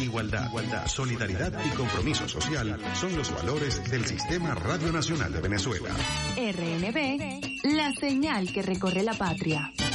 igualdad, solidaridad y compromiso social son los valores del Sistema Radio Nacional de Venezuela. RNB, la señal que recorre la patria.